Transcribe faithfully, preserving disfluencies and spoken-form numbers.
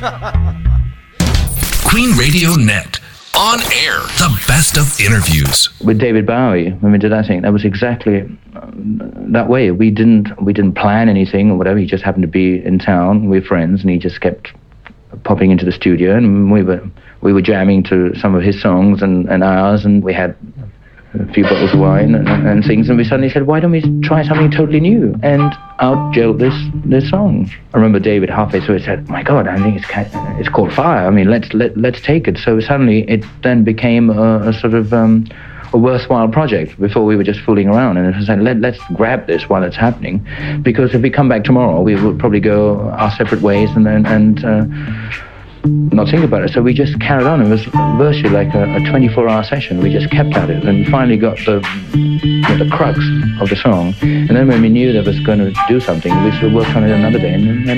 Queen Radio Net. On air, the best of interviews. With David Bowie, when we did that thing, that was exactly that way. We didn't we didn't plan anything or whatever. He just happened to be in town with friends, and he just kept popping into the studio, and we were we were jamming to some of his songs and, and ours, and we had a few bottles of wine and, and things, and we suddenly said, why don't we try something totally new? And out gelled this this song. I remember David halfway through said, my God, I think it's it's called Fire. I mean, let's let, let's take it. So suddenly it then became a, a sort of um, a worthwhile project. Before we were just fooling around, and it was like, let, let's grab this while it's happening, because if we come back tomorrow, we would probably go our separate ways and then and uh, not think about it. So we just carried on. It was virtually like a, a twenty-four hour session. We just kept at it, and finally got the you know, the crux of the song. And then when we knew that was going to do something, we sort of worked on it another day, and then